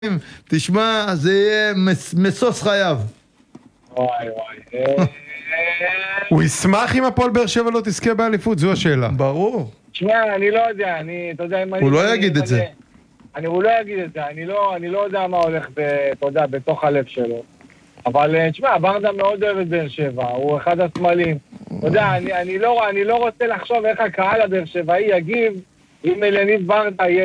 תשמע, זה יהיה מסוס חייו. וואי וואי. הוא ישמח אם הפועל באר שבע לא תזכה באליפות, זו השאלה. ברור. תשמע, אני לא יודע, אתה יודע אם אני... הוא לא יגיד את זה. הוא לא יגיד את זה, אני לא יודע מה הולך, אתה יודע, בתוך הלב שלו. אבל תשמע, ברדה מאוד אוהב את באר שבע, הוא אחד הסמלים. אתה יודע, אני לא רוצה לחשוב איך הקהל הבאר שבעי יגיב אם אלניב ברדה יהיה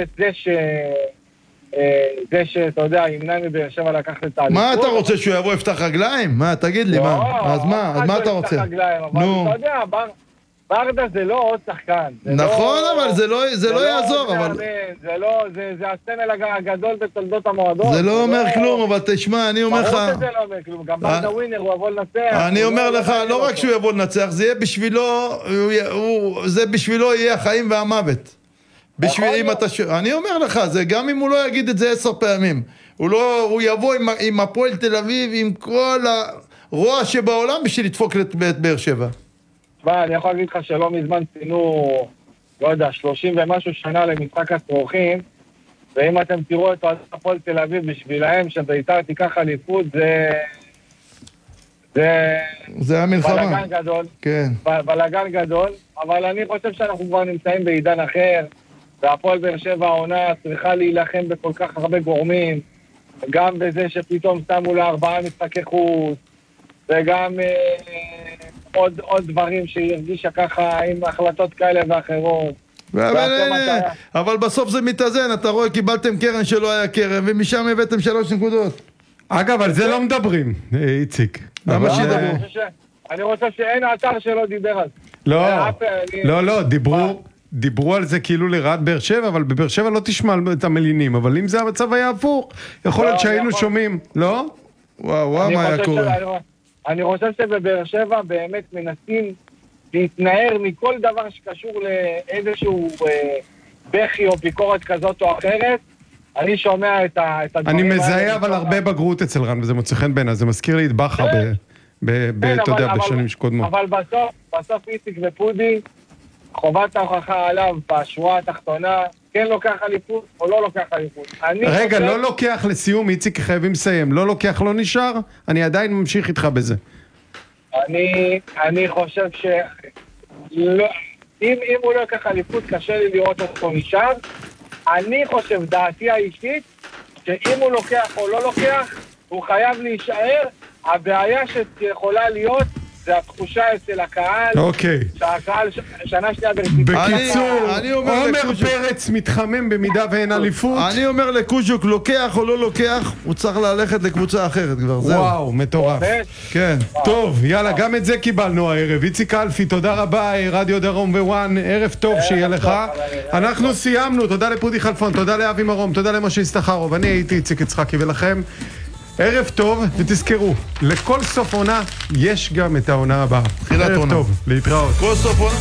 זה שאתה יודע, ימנע מבאר שבע לקחת את האליפות. מה אתה רוצה, שהוא יבוא יפתח רגליים? מה, תגיד לי, מה? אז מה אתה רוצה? נו. אתה יודע, ברדה זה לא עוד שחקן. נכון, אבל זה לא יעזור. זה הסמל הגדול בתולדות המועדון. זה לא אומר כלום, אבל תשמע, אני אומר לך... ברור שזה לא אומר כלום, גם ברדה ווינר, הוא יבוא לנצח. אני אומר לך, לא רק שהוא יבוא לנצח, זה יהיה בשבילו יהיה החיים והמוות. אני אומר לך, זה גם אם הוא לא יגיד את זה 10 פעמים, הוא יבוא עם הפועל תל אביב, עם כל הרוע שבעולם בשביל לדפוק את באר שבע. אני יכול להגיד לך שלא מזמן צינו, לא יודע, 30 ומשהו שנה למשחק הסרוכים, ואם אתם תראו את הפועל תל אביב בשבילהם שביתר תיקח אליפות, זה המלחמה. בלגן גדול. כן. בלגן גדול, אבל אני חושב שאנחנו כבר נמצאים בעידן אחר, והפועל באר שבע העונה צריכה להילחם בכל כך הרבה גורמים, גם בזה שפתאום שמו לה 4 משחקי חוץ, וגם עוד דברים שהיא הרגישה ככה עם החלטות כאלה ואחרות. אבל בסוף זה מתאזן, אתה רואה, קיבלתם קרן שלא היה קרן, ומשם הבאתם 3 נקודות. אגב, על זה לא מדברים, איציק. למה שידברו? אני רוצה שאין האתר שלא דיבר על זה. לא, דיברו על זה כאילו לרעת באר שבע, אבל בבאר שבע לא תשמע את המלינים, אבל אם זה המצב היה הפוך, יכול להיות שהיינו שומעים, לא? וואו, מה היה קורה? אני חושב שבבאר שבע באמת מנסים להתנער מכל דבר שקשור לאיזשהו בכי או ביקורת כזאת או אחרת. אני שומע את הדברים האלה. אני מזהה אבל הרבה בגרות אצל רן, וזה מוצא חן בעיניי, זה מזכיר לי את בכר אתה יודע, בשנים שקודמו. אבל בסוף איציק ופודי, חובת ההוכחה עליו בשורה התחתונה, כן לוקח אליפות או לא לוקח אליפות. רגע, לא לוקח לסיום, איציק חייבים לסיים. לא לוקח, לא נשאר, אני עדיין ממשיך איתך בזה. אני חושב אם הוא לא לוקח אליפות, קשה לי לראות אותו נשאר. אני חושב, דעתי האישית, שאם הוא לוקח או לא לוקח, הוא חייב להישאר. הבעיה שיכולה להיות זה התחושה אצל הקהל. אוקיי. שהקהל שנה שנייה ברציפות. בקיצור, עומר פרץ מתחמם במידה ואין אליפות. אני אומר לקוז'וק, לוקח או לא לוקח, הוא צריך ללכת לקבוצה אחרת כבר, זהו. וואו, מטורף. כן. טוב, יאללה, גם את זה קיבלנו הערב. איציק אלפי, תודה רבה, רדיו דרום ווואן, ערב טוב שיהיה לך. אנחנו סיימנו, תודה לפודי חלפון, תודה לאבי מרום, תודה למשה הסתחרוב. אני הייתי איציק יצחקי ולכם. ערב טוב, ותזכרו, לכל סוף עונה יש גם את העונה הבאה. ערב טוב, להתראות. כל סוף עונה.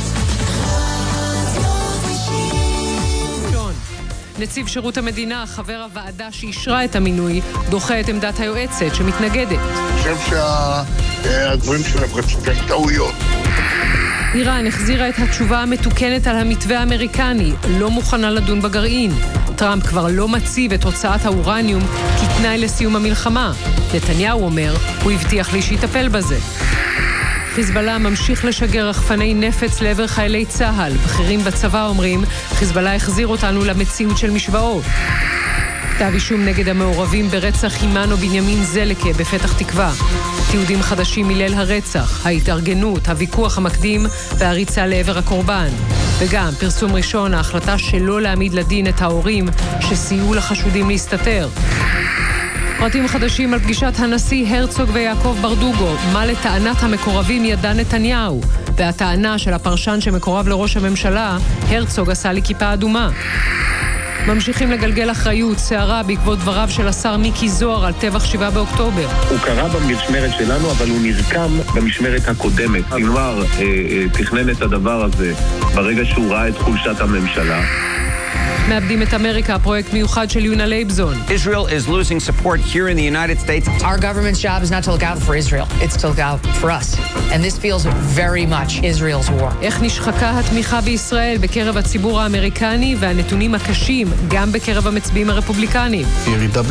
נציב שירות המדינה, חבר הוועדה שאישרה את המינוי, דוחה את עמדת היועצת שמתנגדת. אני חושב שהדברים שלהם רצותם טעויות. איראן החזירה את התשובה המתוקנת על המתווה האמריקני, לא מוכנה לדון בגרעין. טראמפ כבר לא מציב את הוצאת האורניום כתנאי לסיום המלחמה. נתניהו אומר, הוא הבטיח לי שיטפל בזה. חיזבאללה ממשיך לשגר רחפני נפץ לעבר חיילי צה"ל. בכירים בצבא אומרים, חיזבאללה החזיר אותנו למציאות של משוואות. כתב אישום נגד המעורבים ברצח אימנו בנימין זלקה בפתח תקווה. תיעודים חדשים מליל הרצח, ההתארגנות, הוויכוח המקדים והריצה לעבר הקורבן. וגם פרסום ראשון, ההחלטה שלא להעמיד לדין את ההורים שסייעו לחשודים להסתתר. פרטים חדשים על פגישת הנשיא הרצוג ויעקב ברדוגו, מה לטענת המקורבים ידע נתניהו, והטענה של הפרשן שמקורב לראש הממשלה, הרצוג עשה לי כיפה אדומה. ממשיכים לגלגל אחריות, סערה בעקבות דבריו של השר מיקי זוהר על טבח 7 באוקטובר. הוא קרה במשמרת שלנו, אבל הוא נרקם במשמרת הקודמת. סינואר תכנן את הדבר הזה ברגע שהוא ראה את חולשת הממשלה. מאבדים את אמריקה, פרויקט מיוחד של יונה לייבזון. Israel is losing support here in the United States. Our government's job is not to look out for Israel, it's to look out for us. And this feels very much Israel's war. איך נשחקה התמיכה בישראל בקרב הציבור האמריקני והנתונים הקשים גם בקרב המצביעים הרפובליקנים. ירידה